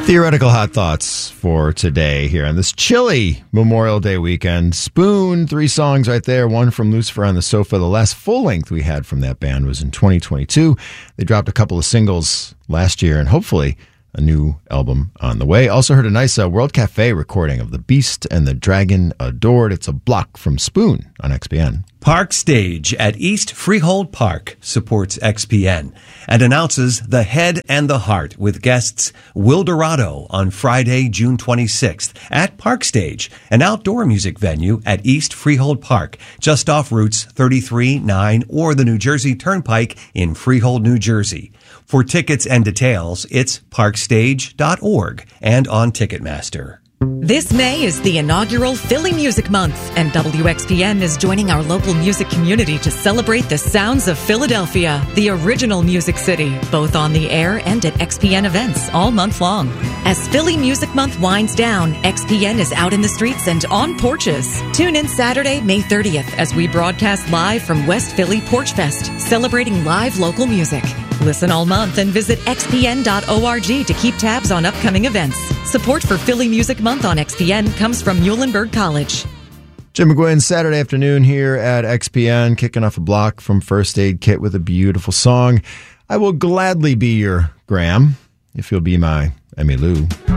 Theoretical hot thoughts for today here on this chilly Memorial Day weekend. Spoon, 3 songs right there. One from Lucifer on the Sofa. The last full length we had from that band was in 2022. They dropped a couple of singles last year and hopefully a new album on the way. Also heard a nice World Cafe recording of The Beast and the Dragon Adored. It's a block from Spoon on XPN. Park Stage at East Freehold Park supports XPN and announces The Head and the Heart with guests Will Dorado on Friday, June 26th at Park Stage, an outdoor music venue at East Freehold Park, just off routes 33, 9, or the New Jersey Turnpike in Freehold, New Jersey. For tickets and details, it's parkstage.org and on Ticketmaster. This May is the inaugural Philly Music Month, and WXPN is joining our local music community to celebrate the sounds of Philadelphia, the original music city, both on the air and at XPN events all month long. As Philly Music Month winds down, XPN is out in the streets and on porches. Tune in Saturday, May 30th, as we broadcast live from West Philly Porch Fest, celebrating live local music. Listen all month and visit xpn.org to keep tabs on upcoming events. Support for Philly Music Month on XPN comes from Muhlenberg College. Jim McGuinn, Saturday afternoon here at XPN, kicking off a block from First Aid Kit with a beautiful song. I will gladly be your Graham if you'll be my Emmylou.